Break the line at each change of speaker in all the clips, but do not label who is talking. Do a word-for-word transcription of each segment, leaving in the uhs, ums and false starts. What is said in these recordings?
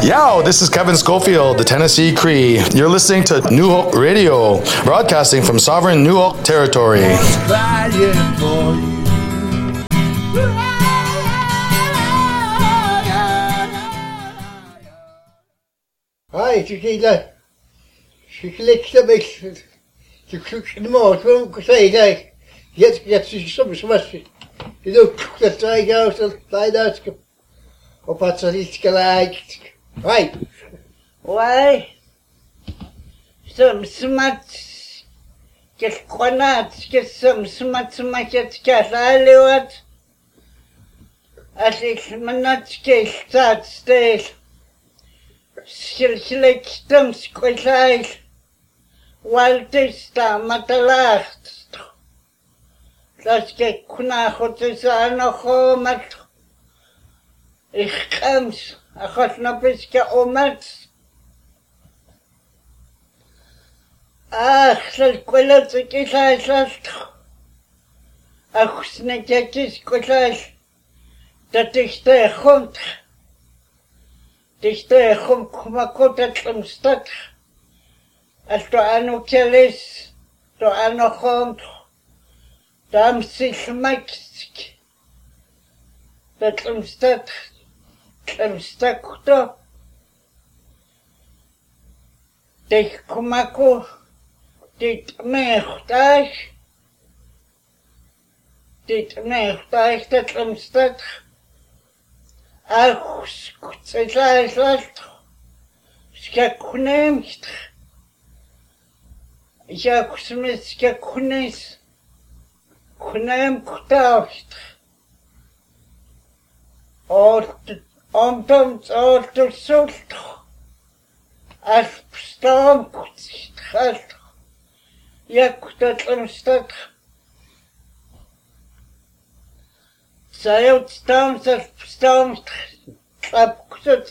Yo, this is Kevin Schofield, the Tennessee Cree. You're listening to New Hope Radio, broadcasting from sovereign New Hope territory.
Hi, Chiquita. She clicks a bit. She clicks the most. Well, say that. Yet, yet, she's so much. You look, the strike out and find out. Or what's it like? Right.
Why? Some smart. Get quanat, get some smart smart get Caraliot. As it's manat get start stage. Silk them squishies. Waltis da matalacht. Das get kuna hotisano homat. Ich komm's. Ich hab noch ein bisschen umgeht. Ach, das Quelle zu gesagt hast. Ach, es nicht jetzt gesagt, dass ich da kommt. Dich da kommt, komm mal gut zum Stadt. Als du auch noch kellst, du auch noch kommt, da haben sie schmeckt. Da zum Stadt. Zum Stakto. Dich kumako. Dit mechtaich. Dit mechtaich, dat zum Stak. Ach, skutzelai salt. Skakunemt. Jak smit skakunis. Kunem kutaucht. Ort Omtoms orto sulto. As storm kutstalt. Jak dat omstak. Sayot storms as storms trap kutst.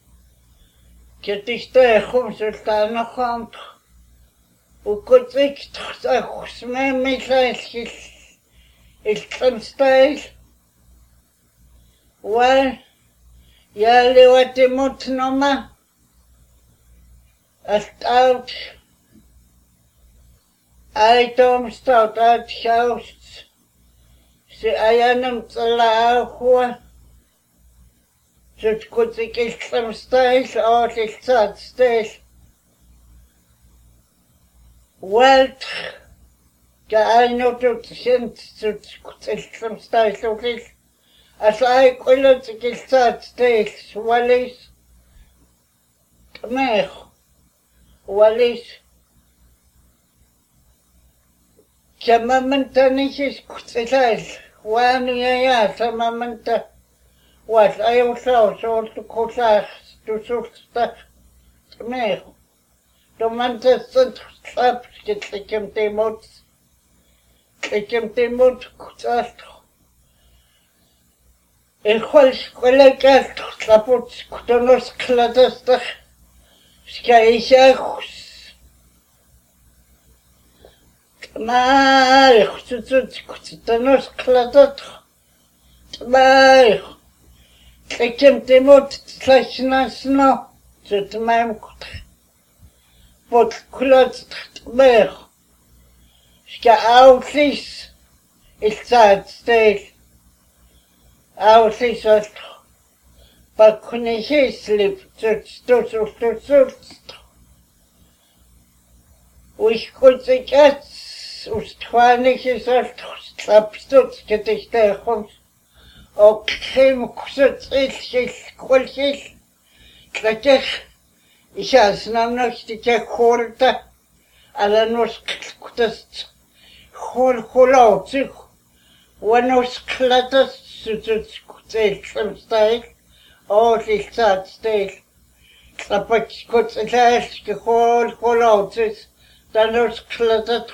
Get daar kom sultan nog komt. U kutsik toch sme mislail. Ik kan stijl. Well, ja, lewat mot noma. Ast out. I don't start out house. Se ayanam tsala ho. Zut kutsik ik sam stijl, or ik zat stijl. Welt. Ja, I know to send zut kutsik sam stijl, so ik. As I quillet to get start stakes, Wallis. Mech. Wallis. Chamamanta nishes kutsais. One ya, Samamanta. What I also saw to Kosas to Susta. Mech. The Manta sent slaps get like him demotes. Like him demotes kutsas. El cual colega tlapot kutonos kladasta skaishachus. Tmai khutut kutonos kladat. Tmai Ekem temot tlachnas tmai kut. Pot klot tmai. Ska outlis is sad state. Outlis was but couldn't he sleep to to to to to We could see cats, us twenty is a slapstut get ich der kommt. Okay, kusut ich ich qualchis. Klatech. Ich has nam noch die korta. Alla nos kutas. Hol holaut sich. Wanos klatas. Zut kutsel some style, or ich sat style. Klapak kutsel gehol holauts, dann uns klatat.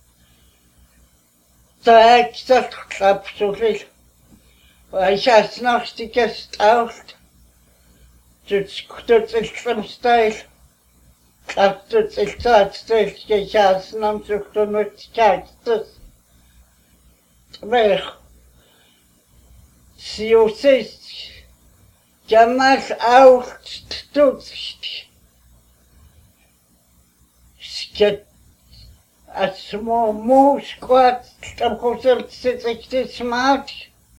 Da ich das klap so viel. Ich has noch die Gast out. Zut kutsel some style. Klap zut ich sat style, ich has nam so mit Katstas. Mer. Si o seis Jamal Austutst. Sket as small moose squat, the hotel sits this smart.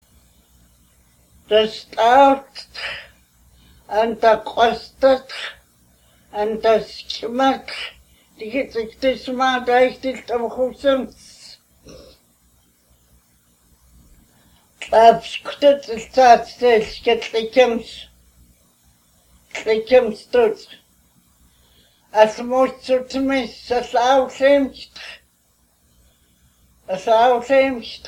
The start and the costed and the schematic. Die geht sich das mal richtig am Husen. Klapps kuttet es tatsächlich, jetzt likem's. Likem's tut. Es muss zu mir, es aufhemmt. Es aufhemmt.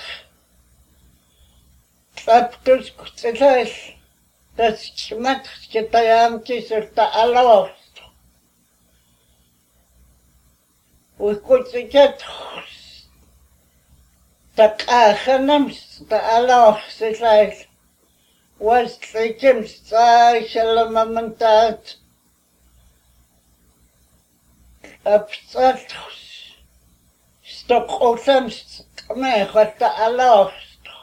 Klappt es kuttet es. Das schmeckt, geht da am Kiesel da Allah. We could get the Kachanams, the Allah, says like, was the Kim's Shalamamantat, upset, stock Osams, me, what the Allah,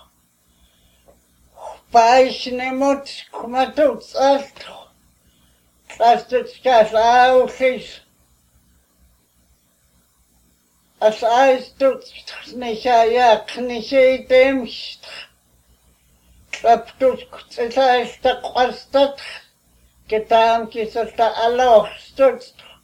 Paishnemot, Kumatut, Alto, trusted Skas, Ausis. As I stood Nishaya, Knishi Demst, Traptus, Cesar, Quastat, Getam Kisata Allah stood.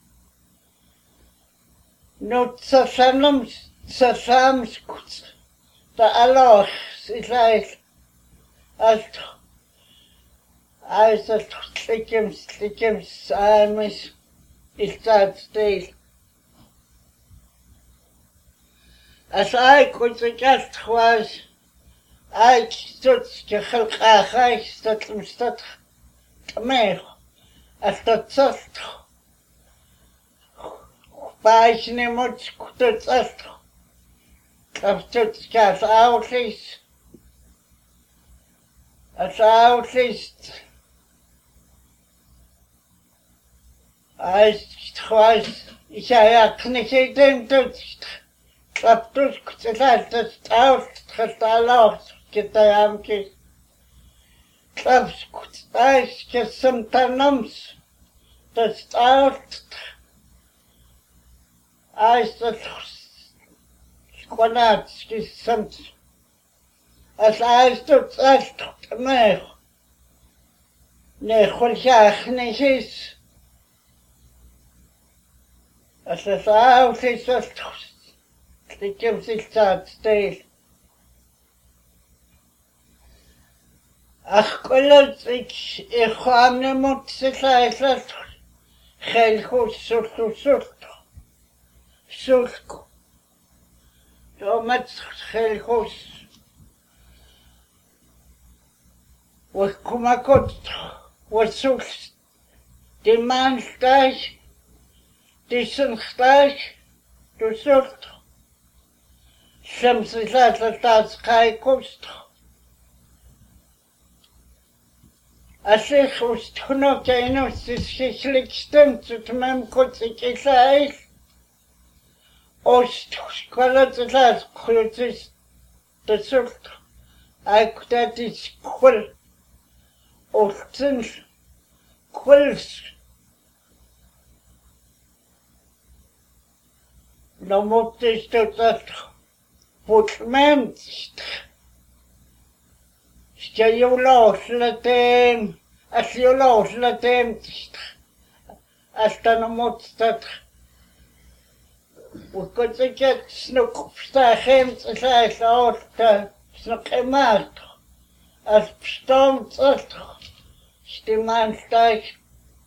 Not Sasanum, Sasams, the Allah, is like, as I said, Slickim, Slickim, Samis, is that still. As I could suggest was, I stood to help I stood from stood to me, as the soft. By much could soft. I've stood scarce out least. As out least. I was, I couldn't get them. Klaptus kutselat das Taus, Trestalos, Kitayamki. Klaps kutsais, Kesamtanums, das Taus. Eis das Squanats, Kisams. As Eis das Ast, Mech. Ne Hulchach, Nishis. As das Aus ist das Ik heb zich dat steeds. Ach, kolot, ik, ik ga me moet zich eigenlijk heel goed zoeken, zoeken. Zoeken. Zo met heel goed. We komen goed. We zoeken. Die man stijgt. Die zijn stijgt. Du zoekt. Some laat het dat gij kost. Als ik hoest genoeg en als het schrikkelijk stemt, het mijn kot ik is hij. Oost, kwallet het laat, goed is de zoekt. Ik dat is kwal. Oosten, kwals. Dan moet is dat. Putmemst. Ska ju låsla dem. As ju låsla dem. As den motstat. Och kan sig get snuck sta hem så säger så att snuck emat. As stomt att stiman staj.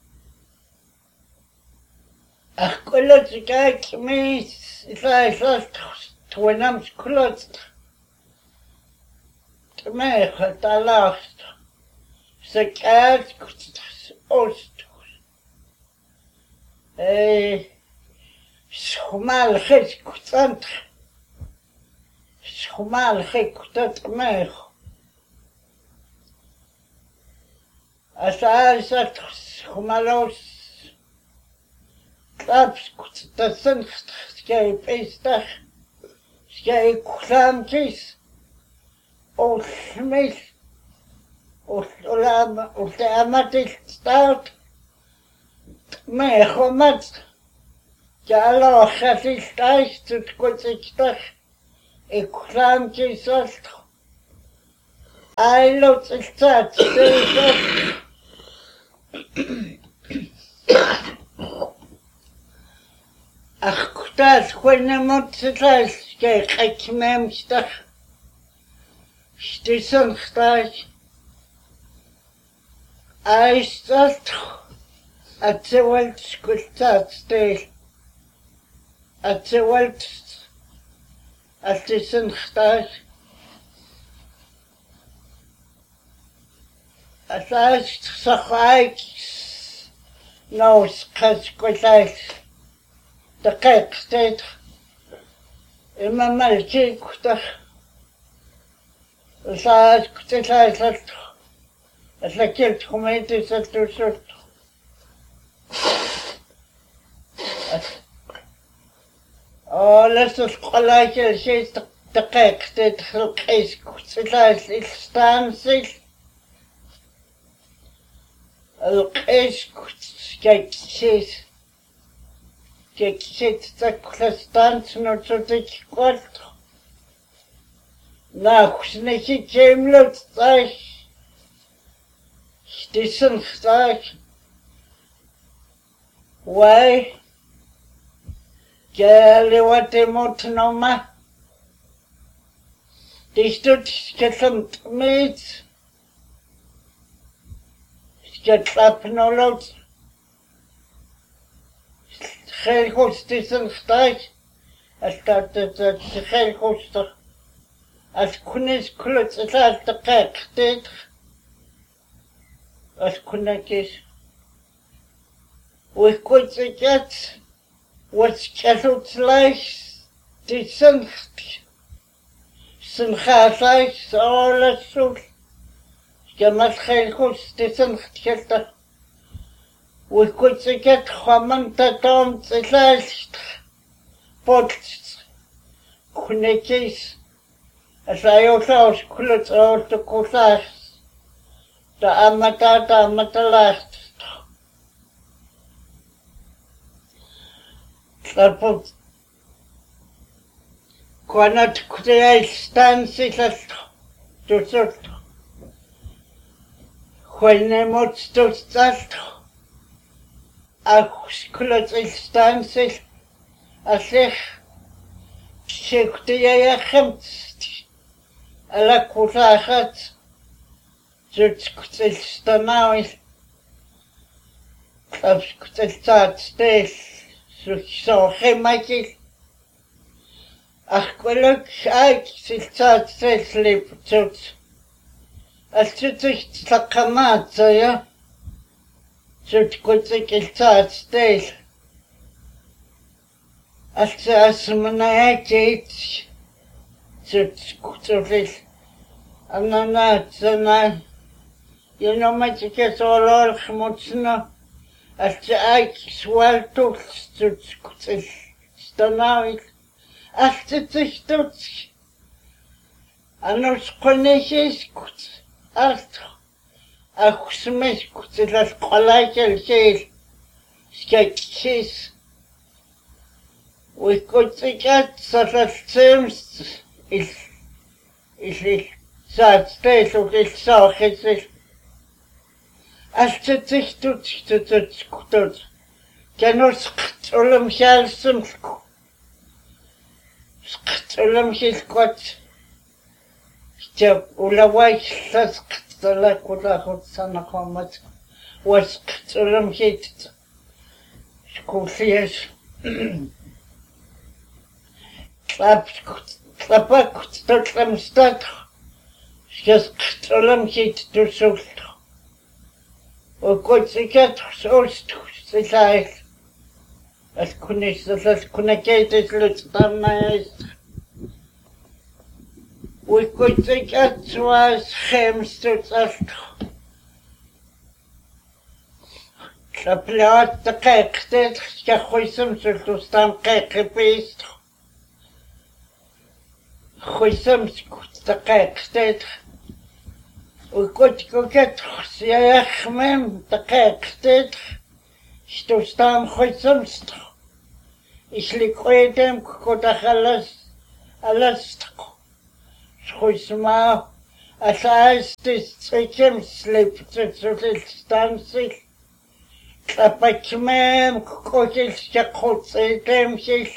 Ach kolot sig ek mis. Säger så Twenams klotst. Tmech het alast. Se kaart kutstas ost. Eh, schmal ges kutsant. Schmal ges kutsat mech. Asa sat schmalos. Klaps kutstas senst. Skei pestach. Skei kusamkis. Och smiss. Ulama ulama start me khomat jalo khasistais tutkotiktas ekran kisast I lot of that ach kutas khone motslas ke khakmem stach stisen khtas I start at the world school start still at the world at the sun start at last sakhai no skaskolai the cake state imma malchi kuta last kuta Es la quiero comer de ese trozo. Oh, las escuelas que se te de que se las instancias. El que que se que se te clastantes no se te cuarto. Na, не хичемло цай. Stisen stag. Why? Gale wat de mot noma. Dis tut skesant met. Sketlap nolot. Geen goed stisen stag. Als dat het geen goed stag. Als kunis kluts het al te kijk dit. Als kunakis. We could get what's kettled like the sun. Sun has like all a soul. Je must geen goed the sun get. We could get Hamanta down the last. But kunakis. As I also kluts out the kusas. The amata, the amata last. Tapos, quando criei stanças, tudo, quando mots tudo, as kluts stanças, assim, se criei a gente, ela kusas. Zutskutsil stanawis. Kapskutsil taat stes. So gemakil. Ach kweluk aik sil taat stes lip zut. Als zutzig tlakamat zo ja. Zutkutsil taat stes. Als ze asmanayat eet. Zutkutsil. Anana zana. You know, my tickets all all chmotsna. As the ike swalto stutz stanawik. As the stutz. Anos koneses kut. As a kusmes kut las kolakel sel. Sketches. We could take out such as terms. Is is it sad state of this so it's Als het zich doet, doet het goed. Kan ons schtolem gelsem. Schtolem gels kwart. Ja, ulawai sa schtola kula goed sana kwamat. Was schtolem gels. Skofies. Klap, klapak, stotlem stat. Schtolem gels doet O god se get so se sai. As kunis as kunakete slut tamais. We could take it was hemstut as Kaplat de kektet ska khoysam sultu stam kekepist. Khoysam skut de kektet. Ukotkoket siachmem takektet stustam khoysumst isliqoydem kotakhalas alastq khoysma asastis tsekem sliptsutilstansil kapachmem kotil chaqotsetem sil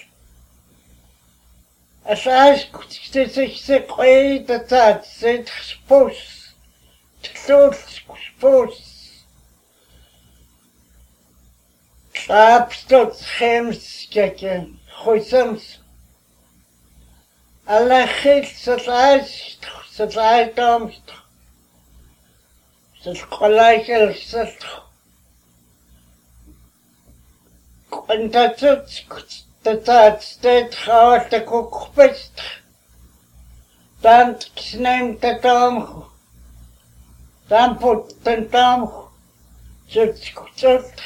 asas kutsikse qoydat sit spos Tlwrs spos Klapstot chems gegen Choisams Alachil satlaist satlaidamst Satlaichel sat Kontatsut tatat stet chaot de kokpest Tant snem tatam Dan put den dam zut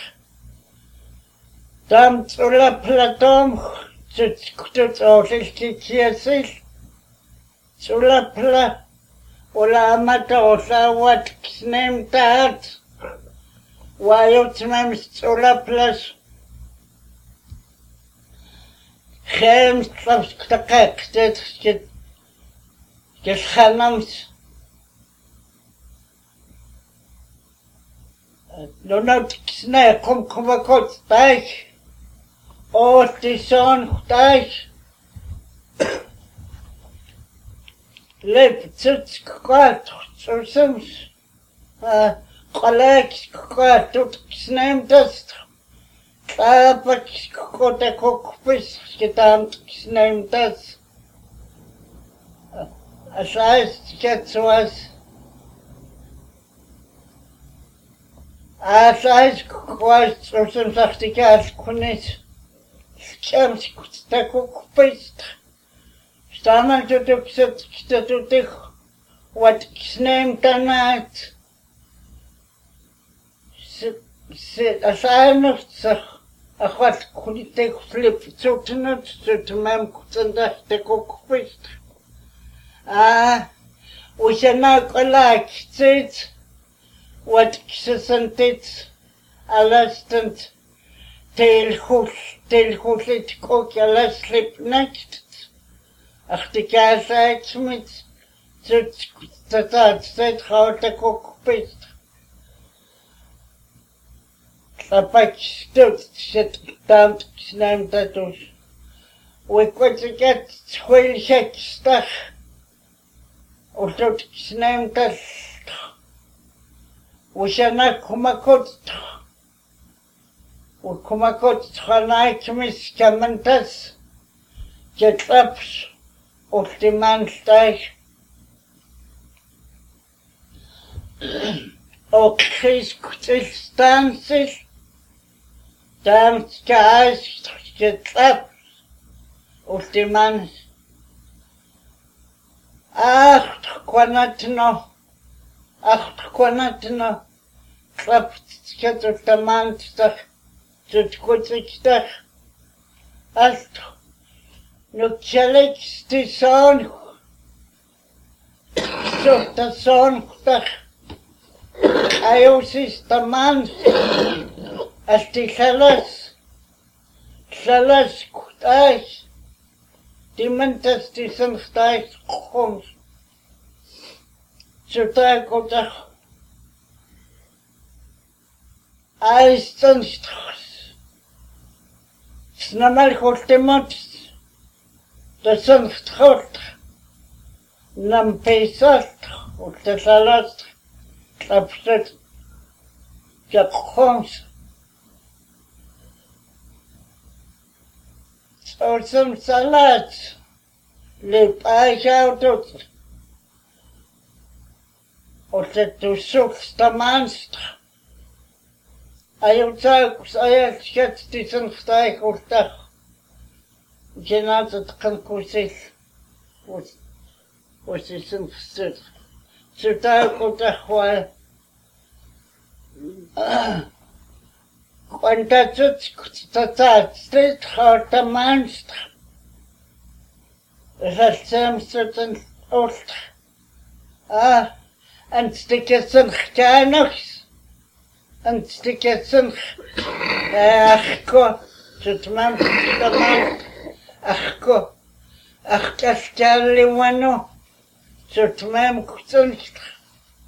Dan tula platom zut osilki kiesil Tula pla Ola amata osa wat snem taat Wajot mem tula plas Chems tlaps ktakek Zet get Get chanams No no snä kom kom kort dag. Och det sån dag. Lep tsuts kwat så sums. Eh kolleks kwat ut snäm dast. Klapak kote kokpis gedant snäm dast. Asais get so as Asais kwast so som sagt ich als kunnis. Schems da kokpist. Stamen du du gesagt du dich what name tanat. Sit asai noch sag ach wat kunit dich flip so tnut so tmam kutsanda de kokpist. Ah, usana kolak sit Wat kisantit alastant tel hul tel hulit kok alas slip nacht ach de kasait mit zut tatat seit haut de kok pist Tapak stot set tant snaim tatus we kwat get twil hek stach of tot snaim tas Usana kumakot Ukumakot Hanai Kimis Kamantas Jetlaps of the Manstag O Chris Kutilstansis Dam Skies Jetlaps of the Man Ach, Quanatno Ach, Quanatno, klapt het op de maandag, tot kutsdag. Als nu kjelleks de zon, zo de zondag. Ayos is de man, als die gelas, gelas kutag, die mentas die zijn gelijk komt. Zodat ik dacht, hij is dan straks. Snel goed de mond, dat is een straks. Nam peesat, of de salat, klapsat, ja komt. Zoals een salat, liep hij uit. Of dat du zoekst de maanster. Hij zei, hij schat die zijn stijg of dag. Je naast het kan kussen. Wat is een stuk. Zo daar komt er wel. Want dat is dat dat steeds gaat de maanster. Dat is hem zitten oost. Ah. An stiketsen chtanachs. An stiketsen achko. Tutmam tutmam achko. Achkastali wano. Tutmam kutsun